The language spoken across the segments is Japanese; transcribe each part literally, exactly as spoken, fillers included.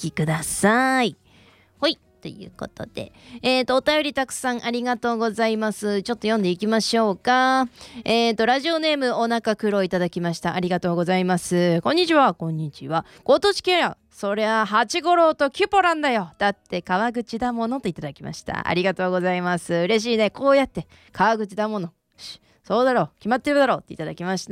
きください。ほいということで、えーとお便りたくさんありがとうございます。ちょっと読んでいきましょうか。えーとラジオネームお腹黒いただきました。ありがとうございます。こんにちは。こんにちは。ご当地キャラ、そりゃ八五郎とキュポランだよ。だって川口だものといただきました。ありがとうございます。嬉しいね。こうやって川口だもの、そうだろう、決まってるだろうっていただきました。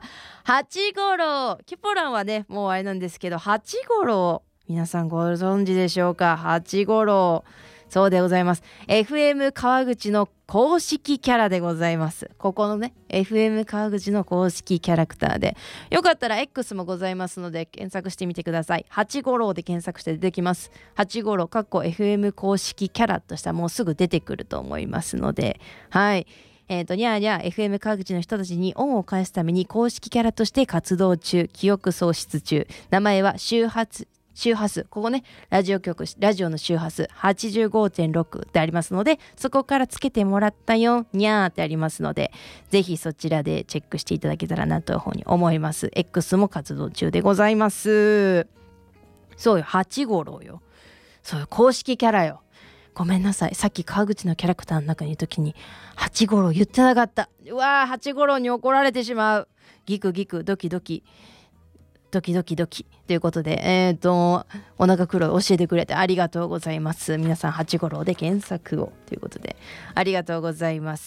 八五郎、キュポランはねもうあれなんですけど、八五郎皆さんご存知でしょうか。八五郎、そうでございます。 エフエム 川口の公式キャラでございます。ここのね エフエム 川口の公式キャラクターで、よかったら X もございますので検索してみてください。八五郎で検索して出てきます。八五郎かっこ エフエム 公式キャラとしたらもうすぐ出てくると思いますので、はい、えーと、にゃーにゃー エフエム 川口の人たちに恩を返すために公式キャラとして活動中、記憶喪失中。名前は周波数周波数、ここねラジオ局、ラジオの周波数 はちじゅうごてんろく でありますので、そこからつけてもらったよにゃーってありますので、ぜひそちらでチェックしていただけたらなというふうに思います。 X も活動中でございます。そうよ、八五郎よ。そうよ、公式キャラよ。ごめんなさい、さっき川口のキャラクターの中にいる時に八五郎言ってなかった。うわー、八五郎に怒られてしまう。ギクギクドキドキドキドキドキということで、えっとお腹黒い教えてくれてありがとうございます。皆さん八五郎で検索をということでありがとうございます。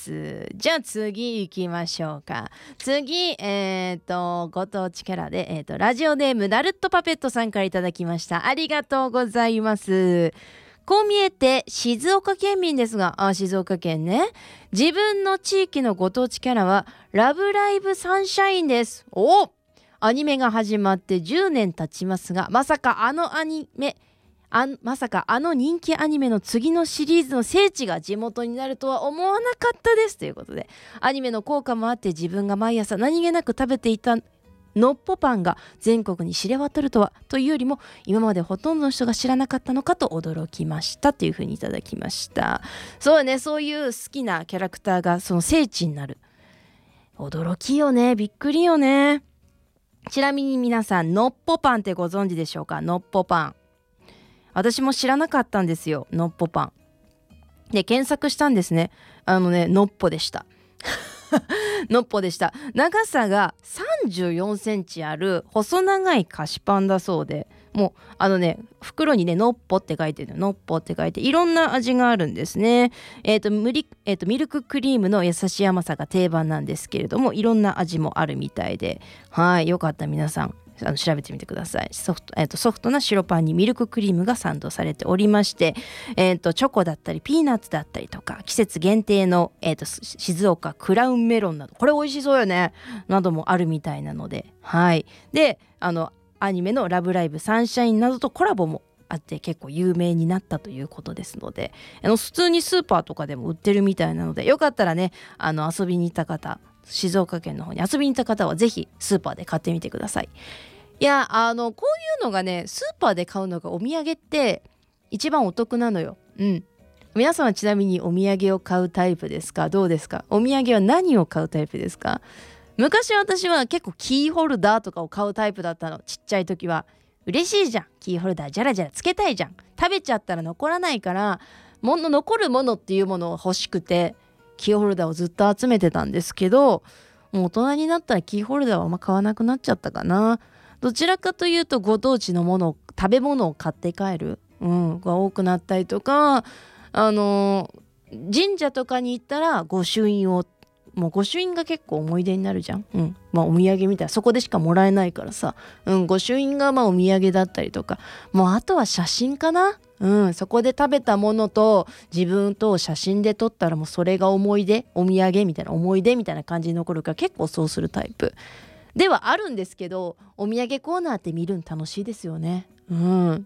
じゃあ次行きましょうか。次、えっとご当地キャラで、えっとラジオネームナルットパペットさんからいただきました。ありがとうございます。こう見えて静岡県民ですが、あ、静岡県ね。自分の地域のご当地キャラはラブライブサンシャインです。お、アニメが始まってじゅうねん経ちますが、まさかあのアニメあまさかあの人気アニメの次のシリーズの聖地が地元になるとは思わなかったですということで、アニメの効果もあって自分が毎朝何気なく食べていたのっぽパンが全国に知れ渡るとはというよりも、今までほとんどの人が知らなかったのかと驚きましたというふうにいただきました。そうね、そういう好きなキャラクターがその聖地になる、驚きよね、びっくりよね。ちなみに皆さん、のっぽパンってご存知でしょうか。のっぽパン、私も知らなかったんですよ。のっぽパンで検索したんですね。あのね、のっぽでしたのっぽでした。長さがさんじゅうよんセンチある細長い菓子パンだそうで、もうあのね袋にねのっぽって書いてるの、のっぽって書いていろんな味があるんですね。えっ、ー、と無理、えー、とミルククリームの優しい甘さが定番なんですけれども、いろんな味もあるみたいで、はい、よかったら皆さんあの調べてみてください。ソフト、えー、とソフトな白パンにミルククリームがサンドされておりまして、えー、とチョコだったりピーナッツだったりとか、季節限定の、えー、と静岡クラウンメロンなど、これ美味しそうよね、などもあるみたいなので、はい。で、あのアニメのラブライブサンシャインなどとコラボもあって結構有名になったということですので、あの普通にスーパーとかでも売ってるみたいなので、よかったらね、あの遊びに行った方、静岡県の方に遊びに行った方はぜひスーパーで買ってみてください。いや、あのこういうのがね、スーパーで買うのがお土産って一番お得なのよ。うん。皆さんはちなみにお土産を買うタイプですか？どうですか？お土産は何を買うタイプですか？昔私は結構キーホルダーとかを買うタイプだったの。ちっちゃい時は嬉しいじゃん、キーホルダーじゃらじゃらつけたいじゃん。食べちゃったら残らないから、もの残るものっていうものを欲しくてキーホルダーをずっと集めてたんですけど、もう大人になったらキーホルダーはあんま買わなくなっちゃったかな。どちらかというとご当地のものを、食べ物を買って帰る、うん、が多くなったりとか、あの神社とかに行ったら御朱印を、もう御朱印が結構思い出になるじゃん、うん、まあお土産みたいな、そこでしかもらえないからさ、うん、御朱印がまあお土産だったりとか、もうあとは写真かな、うん、そこで食べたものと自分と写真で撮ったらもうそれが思い出、お土産みたいな、思い出みたいな感じに残るから、結構そうするタイプではあるんですけど、お土産コーナーって見るの楽しいですよね。うん。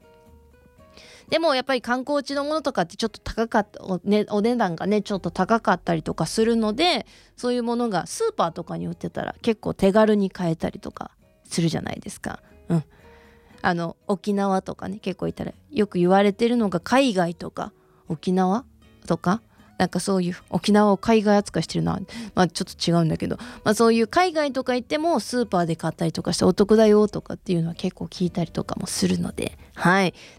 でもやっぱり観光地のものとかってちょっと高かった、お、ね、お値段がねちょっと高かったりとかするので、そういうものがスーパーとかに売ってたら結構手軽に買えたりとかするじゃないですか。うん。あの沖縄とかね、結構いたらよく言われてるのが、海外とか沖縄とか、なんかそういう沖縄を海外扱いしてるな、まあちょっと違うんだけど、まあそういう海外とか行ってもスーパーで買ったりとかしてお得だよとかっていうのは結構聞いたりとかもするので、はい、